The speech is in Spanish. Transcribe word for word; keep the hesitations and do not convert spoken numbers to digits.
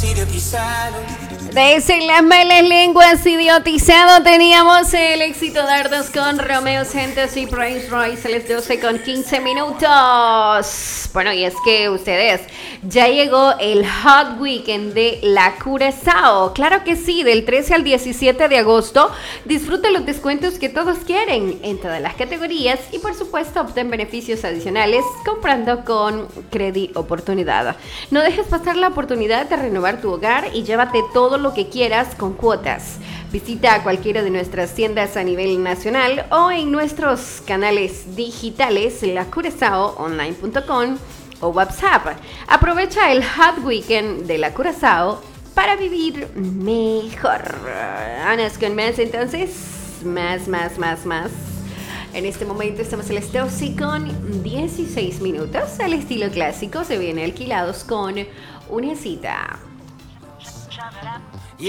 Dicen las malas lenguas, idiotizado. Teníamos el éxito dardos con Romeo Santos y Prince Royce a las doce con quince minutos. Bueno, y es que ustedes, ya llegó el Hot Weekend de la Curazao. Claro que sí, del trece al diecisiete de agosto. Disfruta los descuentos que todos quieren en todas las categorías y por supuesto obtén beneficios adicionales comprando con Credit Oportunidad. No dejes pasar la oportunidad de renovar tu hogar y llévate todo lo que quieras con cuotas. Visita cualquiera de nuestras tiendas a nivel nacional o en nuestros canales digitales la curazao online punto com o WhatsApp. Aprovecha el Hot Weekend de la Curazao para vivir mejor. Anas con más entonces, más, más, más, más. En este momento estamos en las doce con dieciséis minutos. Al estilo clásico se viene alquilados con una cita.